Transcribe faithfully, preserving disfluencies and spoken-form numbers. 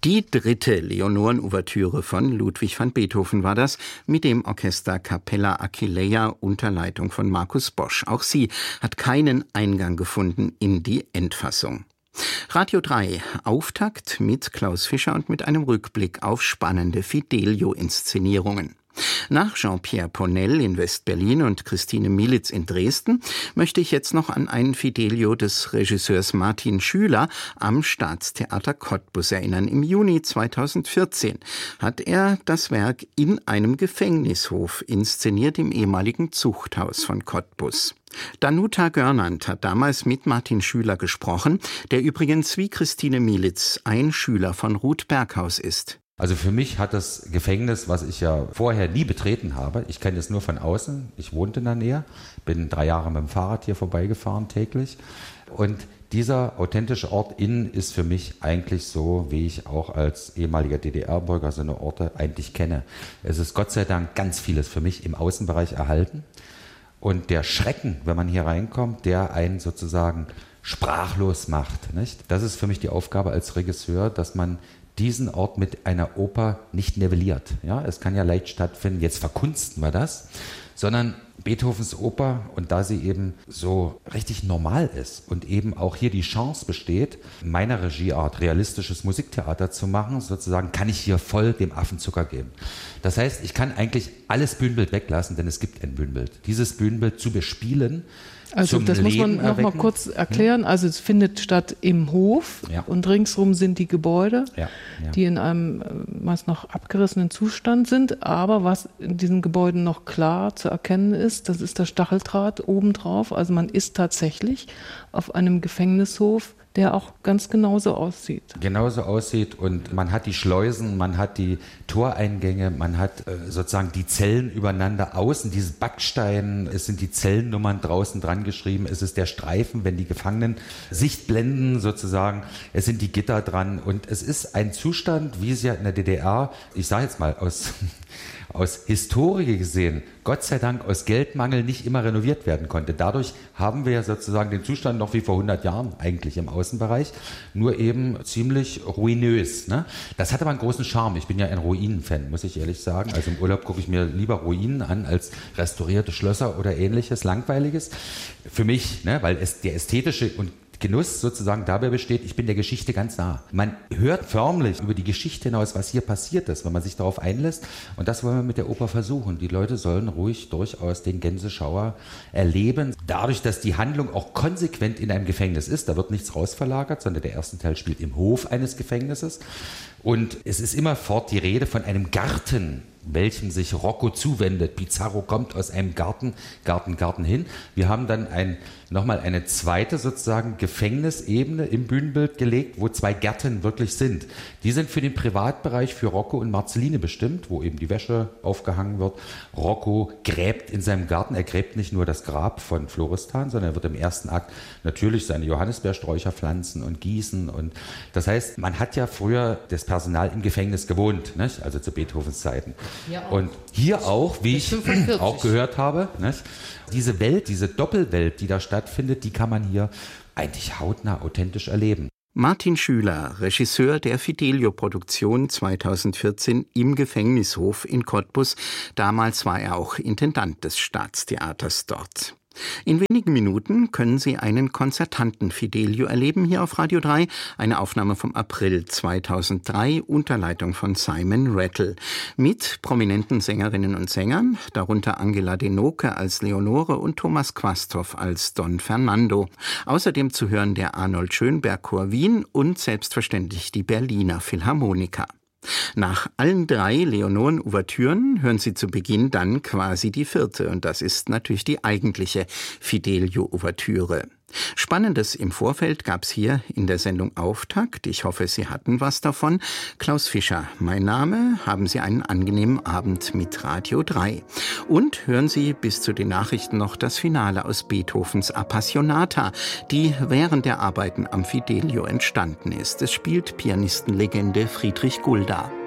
Die dritte Leonoren-Ouvertüre von Ludwig van Beethoven war das, mit dem Orchester Capella Aquileia unter Leitung von Markus Bosch. Auch sie hat keinen Eingang gefunden in die Endfassung. Radio drei, Auftakt mit Klaus Fischer und mit einem Rückblick auf spannende Fidelio-Inszenierungen. Nach Jean-Pierre Ponel in West-Berlin und Christine Mielitz in Dresden möchte ich jetzt noch an ein Fidelio des Regisseurs Martin Schüler am Staatstheater Cottbus erinnern. Im Juni zweitausendvierzehn hat er das Werk in einem Gefängnishof inszeniert im ehemaligen Zuchthaus von Cottbus. Danuta Görnand hat damals mit Martin Schüler gesprochen, der übrigens wie Christine Mielitz ein Schüler von Ruth Berghaus ist. Also für mich hat das Gefängnis, was ich ja vorher nie betreten habe, ich kenne es nur von außen, ich wohnte in der Nähe, bin drei Jahre mit dem Fahrrad hier vorbeigefahren täglich und dieser authentische Ort innen ist für mich eigentlich so, wie ich auch als ehemaliger D D R-Bürger so eine Orte eigentlich kenne. Es ist Gott sei Dank ganz vieles für mich im Außenbereich erhalten und der Schrecken, wenn man hier reinkommt, der einen sozusagen sprachlos macht, nicht? Das ist für mich die Aufgabe als Regisseur, dass man diesen Ort mit einer Oper nicht nivelliert. Ja, es kann ja leicht stattfinden, jetzt verkunsten wir das, sondern Beethovens Oper, und da sie eben so richtig normal ist und eben auch hier die Chance besteht, meiner Regieart realistisches Musiktheater zu machen, sozusagen kann ich hier voll dem Affenzucker geben. Das heißt, ich kann eigentlich alles Bühnenbild weglassen, denn es gibt ein Bühnenbild. Dieses Bühnenbild zu bespielen, Also das muss man noch mal kurz erklären. Also es findet statt im Hof ja. und ringsrum sind die Gebäude, ja, ja. die in einem meist noch abgerissenen Zustand sind. Aber was in diesen Gebäuden noch klar zu erkennen ist, das ist der Stacheldraht obendrauf. Also man ist tatsächlich auf einem Gefängnishof, der auch ganz genauso aussieht. Genauso aussieht und man hat die Schleusen, man hat die Toreingänge, man hat äh, sozusagen die Zellen übereinander außen, dieses Backstein, es sind die Zellennummern draußen dran geschrieben, es ist der Streifen, wenn die Gefangenen Sicht blenden sozusagen, es sind die Gitter dran und es ist ein Zustand, wie es ja in der D D R, ich sage jetzt mal aus... aus Historie gesehen, Gott sei Dank aus Geldmangel nicht immer renoviert werden konnte. Dadurch haben wir ja sozusagen den Zustand noch wie vor hundert Jahren eigentlich im Außenbereich, nur eben ziemlich ruinös. Ne? Das hat aber einen großen Charme. Ich bin ja ein Ruinen-Fan, muss ich ehrlich sagen. Also im Urlaub gucke ich mir lieber Ruinen an als restaurierte Schlösser oder ähnliches Langweiliges. Für mich, ne? Weil es der ästhetische und Genuss sozusagen dabei besteht, ich bin der Geschichte ganz nah. Man hört förmlich über die Geschichte hinaus, was hier passiert ist, wenn man sich darauf einlässt. Und das wollen wir mit der Oper versuchen. Die Leute sollen ruhig durchaus den Gänseschauer erleben. Dadurch, dass die Handlung auch konsequent in einem Gefängnis ist, da wird nichts rausverlagert, sondern der erste Teil spielt im Hof eines Gefängnisses. Und es ist immerfort die Rede von einem Garten, welchem sich Rocco zuwendet. Pizarro kommt aus einem Garten, Garten, Garten hin. Wir haben dann ein, nochmal eine zweite sozusagen Gefängnisebene im Bühnenbild gelegt, wo zwei Gärten wirklich sind. Die sind für den Privatbereich für Rocco und Marceline bestimmt, wo eben die Wäsche aufgehangen wird. Rocco gräbt in seinem Garten, er gräbt nicht nur das Grab von Florestan, sondern er wird im ersten Akt natürlich seine Johannisbeersträucher pflanzen und gießen. Und das heißt, man hat ja früher das Personal im Gefängnis gewohnt, nicht? Also zu Beethovens Zeiten. Ja, und hier auch, wie ich auch gehört habe, nicht? Diese Welt, diese Doppelwelt, die da stattfindet, die kann man hier eigentlich hautnah authentisch erleben. Martin Schüler, Regisseur der Fidelio-Produktion zweitausendvierzehn im Gefängnishof in Cottbus. Damals war er auch Intendant des Staatstheaters dort. In wenigen Minuten können Sie einen konzertanten Fidelio erleben hier auf Radio drei. Eine Aufnahme vom April zweitausenddrei unter Leitung von Simon Rattle. Mit prominenten Sängerinnen und Sängern, darunter Angela Denoke als Leonore und Thomas Quasthoff als Don Fernando. Außerdem zu hören der Arnold Schönberg Chor Wien und selbstverständlich die Berliner Philharmoniker. Nach allen drei Leonoren-Ouvertüren hören Sie zu Beginn dann quasi die vierte. Und das ist natürlich die eigentliche Fidelio-Ouvertüre. Spannendes im Vorfeld gab's hier in der Sendung Auftakt. Ich hoffe, Sie hatten was davon. Klaus Fischer, mein Name. Haben Sie einen angenehmen Abend mit Radio drei. Und hören Sie bis zu den Nachrichten noch das Finale aus Beethovens Appassionata, die während der Arbeiten am Fidelio entstanden ist. Es spielt Pianistenlegende Friedrich Gulda.